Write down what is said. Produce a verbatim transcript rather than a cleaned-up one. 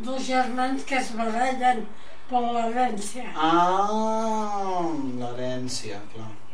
dos germans que es barallen per l'herència. Ah, l'herència, clar.